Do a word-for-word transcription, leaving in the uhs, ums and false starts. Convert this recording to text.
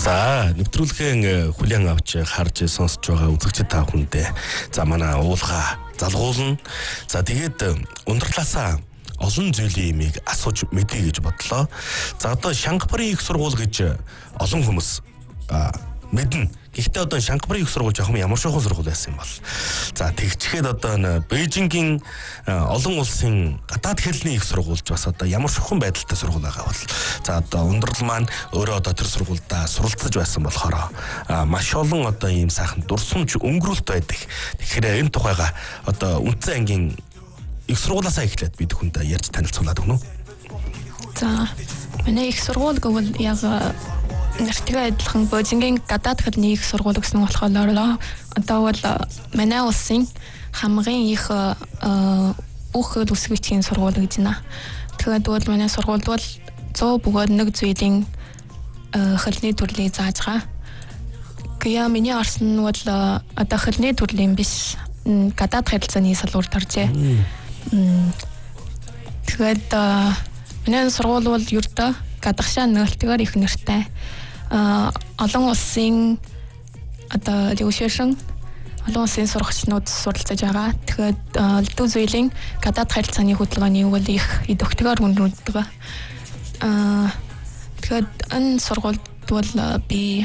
За нэвтрүүлгийн хүлээн авч харж сонсож байгаа үзэгчид та бүхэндээ за манай уулга залгуулна. За тэгээд ундралаасаа олон зүйлийн имийг асууж мэдээ гэж бодлоо. За одоо Шангапурын их сургууль гэж олон хүмүүс мэднэ. Гэхдээ одоо Шангапурын их сургууль жоохон ямар шохон сургууль байсан юм бол. За тэгчгээд одоо Бээжингийн олон улсын гадаад хэлний их сургуульч бас одоо ямар шохон байдалтай сургууль байгаа бол. За одоо ундрал маань өөрөө одоо тэр сургуультай суралцж байсан болохоор маш олон одоо ийм сайхан дурсамж өнгөрүүлт байдаг. Тэгэхээр энэ тухайга одоо Үндэсний ангийн их сургуулиасаа эхлээд бид хүнтэй ярьж танилцуулаад өгнө. За манай их сургууль гэвэл яг нэртэйгээ адилхан Бээжингийн гадаад хэлний их сургууль гэсэн нь болохоор одоо бол манай улсын хамгийн их бүх үсгэгчийн сургууль гэж байна. Тэгээд бол манай сургуульд бол зөө бөгөөд нэг зүйлийн хэлний төрлийг зааж байгаа. Гэя миний орсон нь бол одоо хэлний төрлийн биш гадаад хэлцээний салбарт оржээ. Тэгээд манай сургууль бол ердөө гадагшаа нөлтгөр их нэртэй. Олон улсын одоо дэвшэршин олон улсын сурагчнууд суралцж байгаа. Тэгэхээр дүү зүйлийн гадаад харилцааны хөтөлбөрийн үйл их идэвхтэйгээр хүндрүүлдэг. Аа тэгэхээр энэ сургуульд бол би